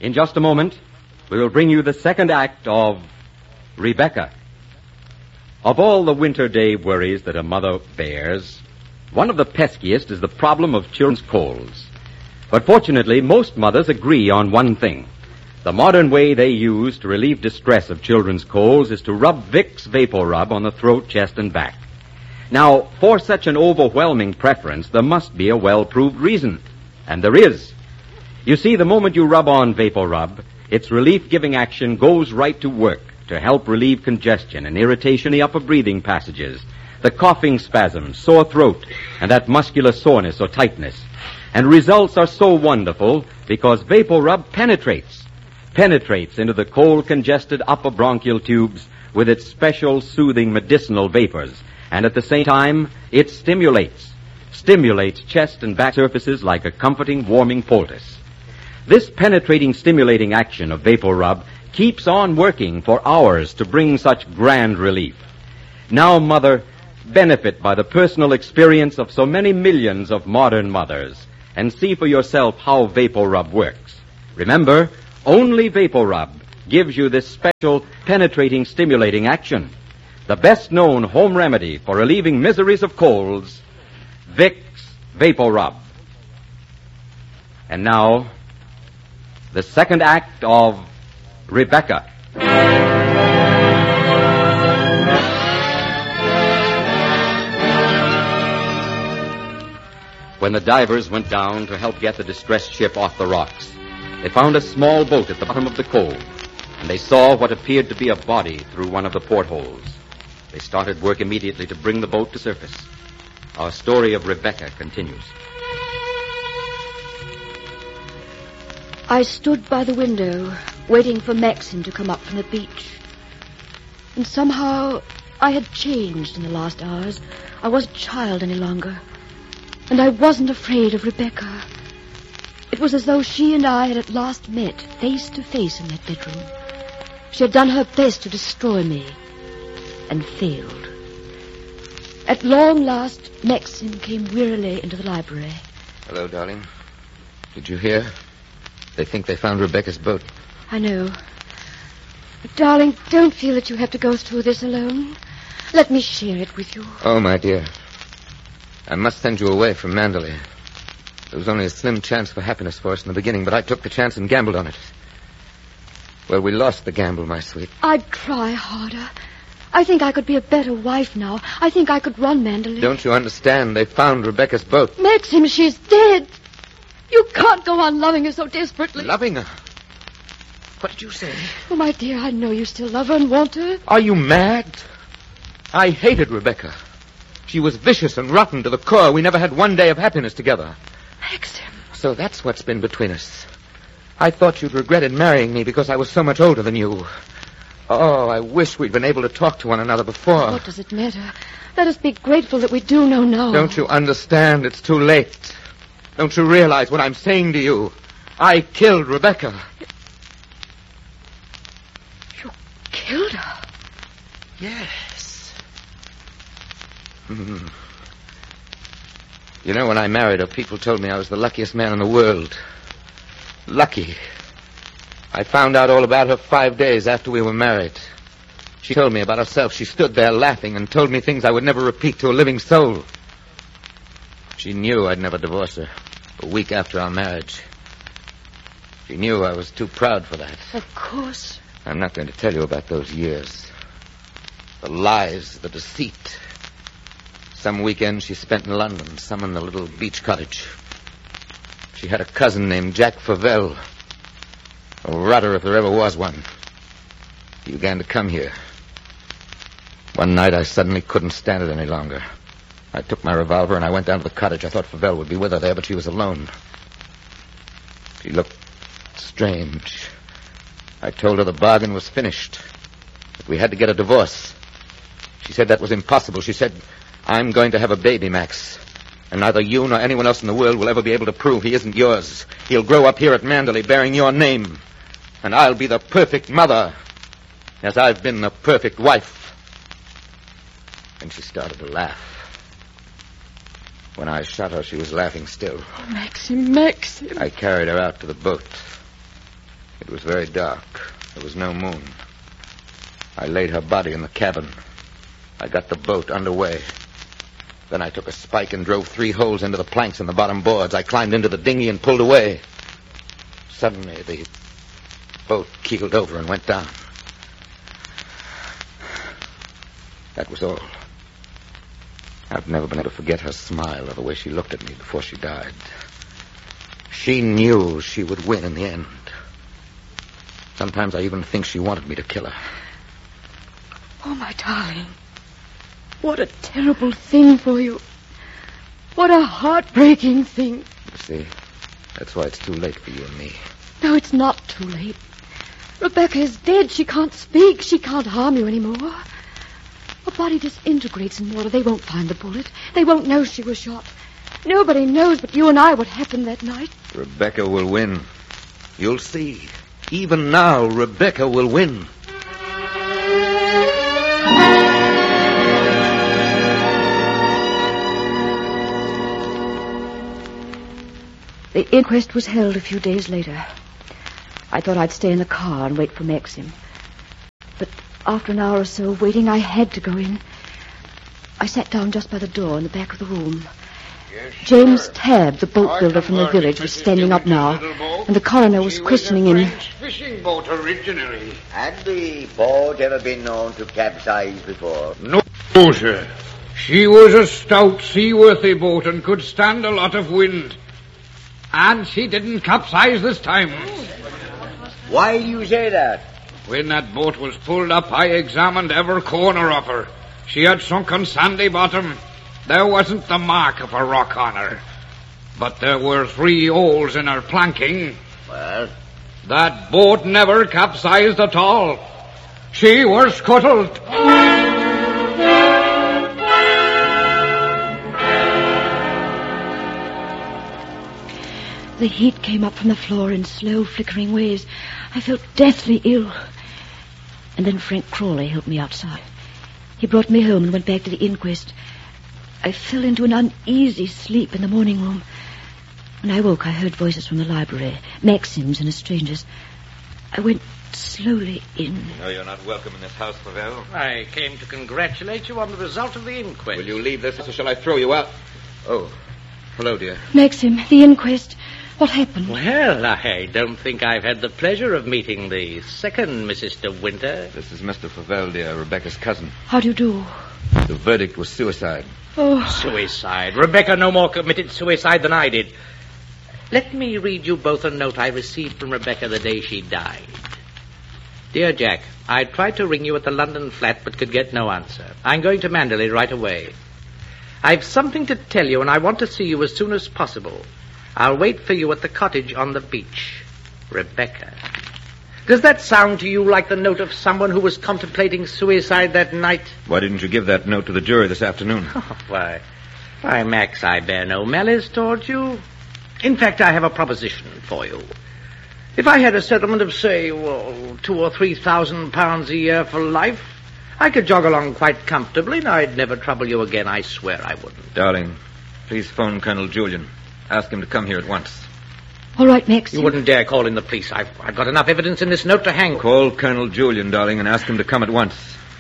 In just a moment, we will bring you the second act of Rebecca. Of all the winter day worries that a mother bears, one of the peskiest is the problem of children's colds. But fortunately, most mothers agree on one thing. The modern way they use to relieve distress of children's colds is to rub Vicks VapoRub on the throat, chest, and back. Now, for such an overwhelming preference, there must be a well-proved reason. And there is. You see, the moment you rub on VapoRub, its relief-giving action goes right to work to help relieve congestion and irritation in the upper breathing passages, the coughing spasms, sore throat, and that muscular soreness or tightness. And results are so wonderful because VapoRub penetrates into the cold, congested upper bronchial tubes with its special soothing medicinal vapors. And at the same time, it stimulates chest and back surfaces like a comforting, warming poultice. This penetrating, stimulating action of VapoRub keeps on working for hours to bring such grand relief. Now, Mother, benefit by the personal experience of so many millions of modern mothers and see for yourself how VapoRub works. Remember, only VapoRub gives you this special penetrating, stimulating action. The best-known home remedy for relieving miseries of colds, Vicks VapoRub. And now, the second act of Rebecca. When the divers went down to help get the distressed ship off the rocks, they found a small boat at the bottom of the cove, and they saw what appeared to be a body through one of the portholes. They started work immediately to bring the boat to surface. Our story of Rebecca continues. I stood by the window, waiting for Maxim to come up from the beach. And somehow I had changed in the last hours. I wasn't a child any longer. And I wasn't afraid of Rebecca. It was as though she and I had at last met, face to face in that bedroom. She had done her best to destroy me, and failed. At long last, Maxim came wearily into the library. Hello, darling. Did you hear? They think they found Rebecca's boat. I know. But, darling, don't feel that you have to go through this alone. Let me share it with you. Oh, my dear. I must send you away from Mandalay. There was only a slim chance for happiness for us in the beginning, but I took the chance and gambled on it. Well, we lost the gamble, my sweet. I'd try harder. I think I could be a better wife now. I think I could run Mandalay. Don't you understand? They found Rebecca's boat. Maxim, she's dead. You can't go on loving her so desperately. Loving her? What did you say? Oh, my dear, I know you still love her and want her. Are you mad? I hated Rebecca. She was vicious and rotten to the core. We never had one day of happiness together. Maxim. So that's what's been between us. I thought you'd regretted marrying me because I was so much older than you. Oh, I wish we'd been able to talk to one another before. What does it matter? Let us be grateful that we do know now. Don't you understand? It's too late. Don't you realize what I'm saying to you? I killed Rebecca. You killed her? Yes. You know, when I married her, people told me I was the luckiest man in the world. Lucky. I found out all about her 5 days after we were married. She told me about herself. She stood there laughing and told me things I would never repeat to a living soul. She knew I'd never divorce her. A week after our marriage. She knew I was too proud for that. Of course. I'm not going to tell you about those years. The lies, the deceit. Some weekends she spent in London, some in the little beach cottage. She had a cousin named Jack Favell. A rotter if there ever was one. He began to come here. One night I suddenly couldn't stand it any longer. I took my revolver and I went down to the cottage. I thought Favell would be with her there, but she was alone. She looked strange. I told her the bargain was finished. That we had to get a divorce. She said that was impossible. She said, I'm going to have a baby, Max. And neither you nor anyone else in the world will ever be able to prove he isn't yours. He'll grow up here at Mandalay bearing your name. And I'll be the perfect mother, as I've been the perfect wife. And she started to laugh. When I shot her, she was laughing still. Oh, Maxim. I carried her out to the boat. It was very dark. There was no moon. I laid her body in the cabin. I got the boat underway. Then I took a spike and drove 3 holes into the planks in the bottom boards. I climbed into the dinghy and pulled away. Suddenly, the boat keeled over and went down. That was all. I've never been able to forget her smile or the way she looked at me before she died. She knew she would win in the end. Sometimes I even think she wanted me to kill her. Oh, my darling. What a terrible thing for you. What a heartbreaking thing. You see, that's why it's too late for you and me. No, it's not too late. Rebecca is dead. She can't speak. She can't harm you anymore. Her body disintegrates in water. They won't find the bullet. They won't know she was shot. Nobody knows but you and I what happened that night. Rebecca will win. You'll see. Even now, Rebecca will win. The inquest was held a few days later. I thought I'd stay in the car and wait for Maxim. But after an hour or so waiting, I had to go in. I sat down just by the door in the back of the room. Yes, James Tabb, the boat builder from the village, was standing up now, and the coroner was questioning him. French fishing boat originally. Had the boat ever been known to capsize before? No, sir. She was a stout, seaworthy boat and could stand a lot of wind. And she didn't capsize this time. Why do you say that? When that boat was pulled up, I examined every corner of her. She had sunken sandy bottom. There wasn't the mark of a rock on her. But there were 3 holes in her planking. Well? That boat never capsized at all. She was scuttled. The heat came up from the floor in slow, flickering waves. I felt deathly ill. And then Frank Crawley helped me outside. He brought me home and went back to the inquest. I fell into an uneasy sleep in the morning room. When I woke, I heard voices from the library, Maxim's and a stranger's. I went slowly in. You know you're not welcome in this house, Pavel. I came to congratulate you on the result of the inquest. Will you leave this, or shall I throw you out? Oh, hello, dear. Maxim, the inquest. What happened? Well, I don't think I've had the pleasure of meeting the second Mrs. De Winter. This is Mr. Pavel, dear, Rebecca's cousin. How do you do? The verdict was suicide. Oh. Suicide. Rebecca no more committed suicide than I did. Let me read you both a note I received from Rebecca the day she died. Dear Jack, I tried to ring you at the London flat but could get no answer. I'm going to Mandalay right away. I've something to tell you and I want to see you as soon as possible. I'll wait for you at the cottage on the beach. Rebecca. Does that sound to you like the note of someone who was contemplating suicide that night? Why didn't you give that note to the jury this afternoon? Oh, why, Max, I bear no malice towards you. In fact, I have a proposition for you. If I had a settlement of, say, £2,000 or £3,000 a year for life, I could jog along quite comfortably and I'd never trouble you again. I swear I wouldn't. Darling, please phone Colonel Julian. Ask him to come here at once. All right, Max. You wouldn't dare call in the police. I've got enough evidence in this note to hang. Call Colonel Julian, darling, and ask him to come at once.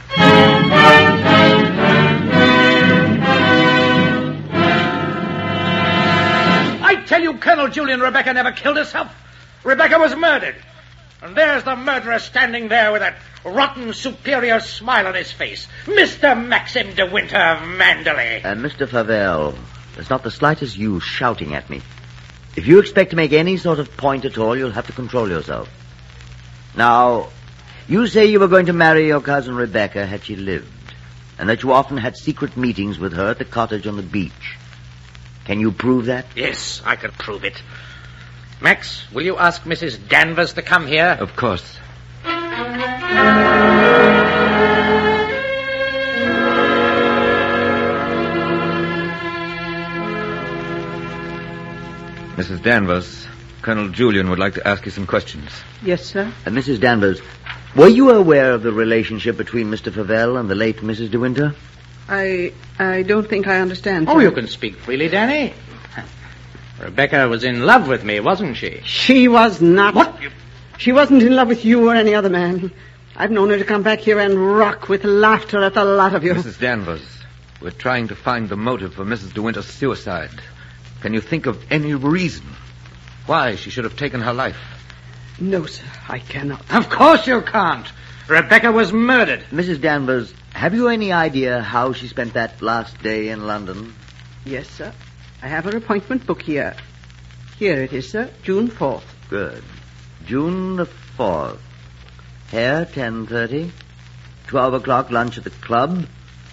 I tell you, Colonel Julian, Rebecca never killed herself. Rebecca was murdered. And there's the murderer standing there with that rotten, superior smile on his face. Mr. Maxim De Winter of Mandalay. Mr. Favel, there's not the slightest use shouting at me. If you expect to make any sort of point at all, you'll have to control yourself. Now, you say you were going to marry your cousin Rebecca had she lived, and that you often had secret meetings with her at the cottage on the beach. Can you prove that? Yes, I can prove it. Max, will you ask Mrs. Danvers to come here? Of course. Mrs. Danvers, Colonel Julian would like to ask you some questions. Yes, sir. Mrs. Danvers, were you aware of the relationship between Mr. Favel and the late Mrs. De Winter? I don't think I understand, sir. Oh, you can speak freely, Danny. Rebecca was in love with me, wasn't she? She was not. What? She wasn't in love with you or any other man. I've known her to come back here and rock with laughter at the lot of you. Mrs. Danvers, we're trying to find the motive for Mrs. De Winter's suicide. Can you think of any reason why she should have taken her life? No, sir, I cannot. Of course you can't. Rebecca was murdered. Mrs. Danvers, have you any idea how she spent that last day in London? Yes, sir. I have her appointment book here. Here it is, sir. June 4th. Good. June the 4th. Here, 10:30. 12 o'clock, lunch at the club.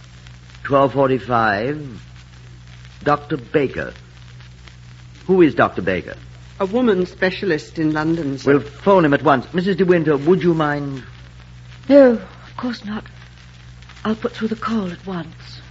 12:45. Dr. Baker. Who is Dr. Baker? A woman specialist in London, sir. We'll phone him at once. Mrs. De Winter, would you mind? No, of course not. I'll put through the call at once.